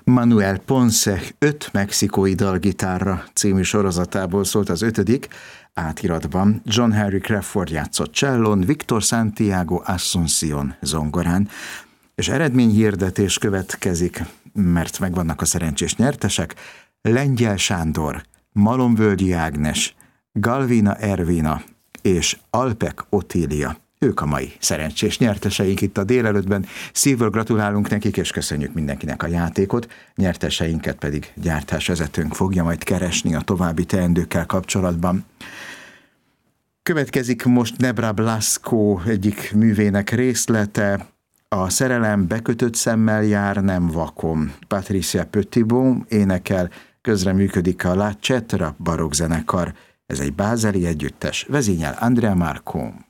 Manuel Ponce 5 mexikói dalgitárra című sorozatából szólt az 5. átiratban. John Henry Crawford játszott csellón, Victor Santiago Asunción zongorán, és eredményhirdetés következik, mert megvannak a szerencsés nyertesek. Lengyel Sándor, Malomvölgyi Ágnes, Galvina Ervina és Alpek Otília. Ők a mai szerencsés nyerteseink itt a délelőttben. Szívből gratulálunk nekik, és köszönjük mindenkinek a játékot. Nyerteseinket pedig gyártásvezetőnk fogja majd keresni a további teendőkkel kapcsolatban. Következik most Nebra Blasco egyik művének részlete. A szerelem bekötött szemmel jár, nem vakon. Patricia Petitbon énekel, közreműködik a La Cetra barokkzenekar. Ez egy bázeli együttes, vezényel Andrea Marcon.